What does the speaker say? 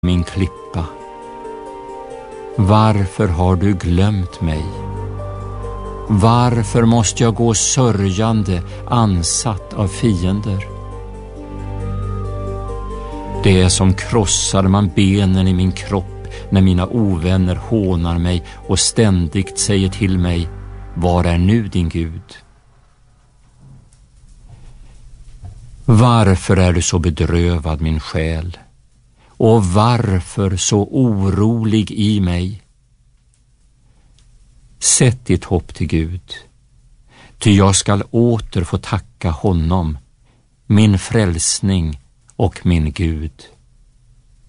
min klippa. Varför har du glömt mig? Varför måste jag gå sörjande, ansatt av fiender? Det är som krossar man benen i min kropp när mina ovänner hånar mig och ständigt säger till mig: var är nu din Gud? Varför är du så bedrövad, min själ? Och varför så orolig i mig? Sätt ditt hopp till Gud, ty jag skall åter få tacka honom, min frälsning och min Gud.